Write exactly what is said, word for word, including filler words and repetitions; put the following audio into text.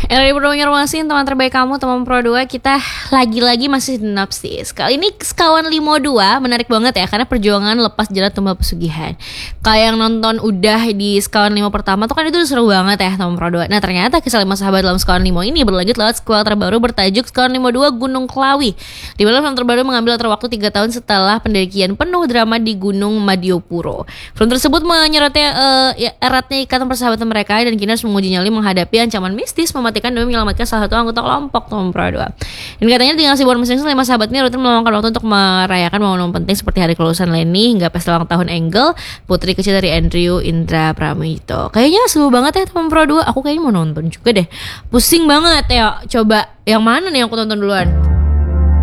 Yang dari Pro informasi teman terbaik kamu, teman Pro dua. Kita lagi-lagi masih sinopsis. Kali ini sekawan Limo dua menarik banget ya, karena perjuangan lepas jalan tumbal pesugihan. Kayak yang nonton udah di sekawan Limo pertama tuh kan itu seru banget ya teman Pro dua. Nah ternyata kisah lima sahabat dalam sekawan Limo ini berlanjut lewat sequel terbaru bertajuk Sekawan Limo dua Gunung Klawi. Di mana film terbaru mengambil latar waktu tiga tahun setelah pendakian penuh drama di Gunung Madiopuro. Film tersebut menyoroti uh, ya, eratnya ikatan persahabatan mereka dan kini harus menguji nyali menghadapi ancaman mistis mematikan demi menyelamatkan salah satu anggota kelompok teman Pro dua. Dan katanya tinggal sibuk masing-masing lima sahabat ini rutin meluangkan waktu untuk merayakan momen-momen penting seperti hari kelulusan Lenny hingga pesta ulang tahun Angle, putri kecil dari Andrew Indra Pramito. Kayaknya seru banget ya teman Pro dua. Aku kayaknya mau nonton juga deh. Pusing banget ya. Coba yang mana nih yang aku tonton duluan?